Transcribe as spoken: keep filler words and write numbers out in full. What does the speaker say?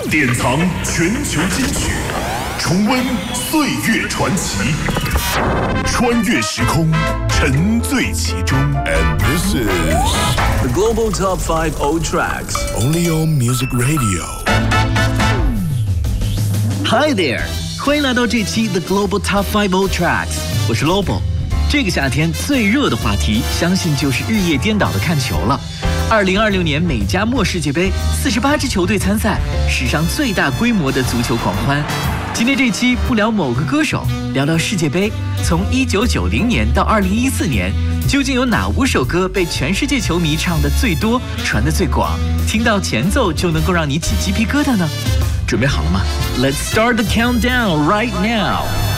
典藏全球金曲，重温岁月传奇，穿越时空，沉醉其中。And this is the Global Top five Old Tracks, only on Music Radio. Hi there， 欢迎来到这期 The Global Top five Old Tracks， 我是 Lobo。这个夏天最热的话题，相信就是日夜颠倒的看球了。二零二六年美加墨世界杯，四十八支球队参赛，史上最大规模的足球狂欢。今天这期不聊某个歌手，聊聊世界杯。从一九九零年到二零一四年，究竟有哪五首歌被全世界球迷唱得最多、传得最广？听到前奏就能够让你起鸡皮疙瘩呢？准备好了吗？ Let's start the countdown right now.